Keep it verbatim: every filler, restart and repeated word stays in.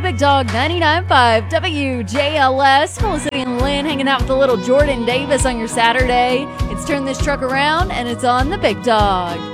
Big Dog ninety-nine point five W J L S. Felicity and Lynn hanging out with the little Jordan Davis on your Saturday. It's Turn This Truck Around, and it's on the Big Dog.